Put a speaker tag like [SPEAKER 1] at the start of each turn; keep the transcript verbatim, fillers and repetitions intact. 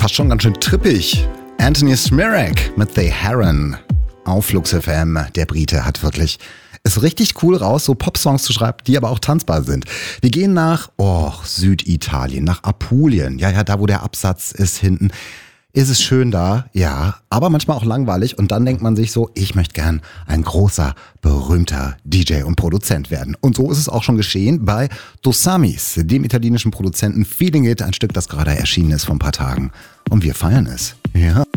[SPEAKER 1] fast schon ganz schön trippig. Anthony Smirek mit The Heron auf Flux F M. Der Brite hat wirklich ist richtig cool raus, so Popsongs zu schreiben, die aber auch tanzbar sind. Wir gehen nach oh, Süditalien, nach Apulien. Ja, ja, da wo der Absatz ist hinten. Ist es schön da? Ja, aber manchmal auch langweilig. Und dann denkt man sich so, ich möchte gern ein großer, berühmter D J und Produzent werden. Und so ist es auch schon geschehen bei Dosamis, dem italienischen Produzenten Feeling It, ein Stück, das gerade erschienen ist vor ein paar Tagen. Und wir feiern es. Ja.